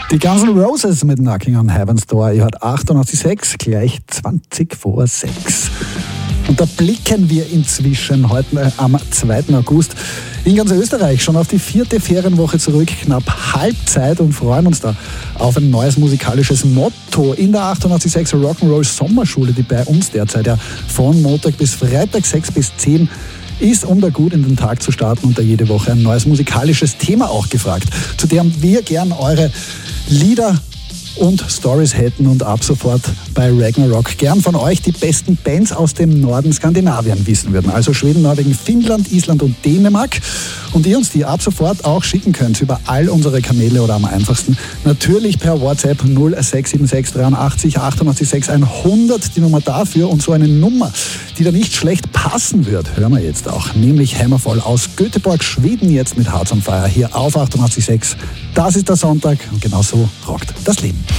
Die Guns N' Roses mit Knocking on Heaven's Door. Ihr hört 88,6, gleich 20 vor 6. Und da blicken wir inzwischen heute am 2. August in ganz Österreich schon auf die 4. Ferienwoche zurück, knapp Halbzeit, und freuen uns da auf ein neues musikalisches Motto in der 88,6 Rock'n'Roll Sommerschule, die bei uns derzeit ja von Montag bis Freitag 6 bis 10 ist, um da gut in den Tag zu starten, und da jede Woche ein neues musikalisches Thema auch gefragt, zu dem wir gern eure Lieder und Stories hätten und ab sofort bei Ragnarok gern von euch die besten Bands aus dem Norden Skandinavien wissen würden. Also Schweden, Norwegen, Finnland, Island und Dänemark. Und ihr uns die ab sofort auch schicken könnt über all unsere Kanäle oder am einfachsten natürlich per WhatsApp 0676 83 88 100, die Nummer dafür. Und so eine Nummer, die da nicht schlecht passen wird, hören wir jetzt auch, nämlich Hammerfall aus Göteborg, Schweden, jetzt mit Hearts on Fire hier auf 88,6. Das ist der Sonntag und genau so rockt das Leben.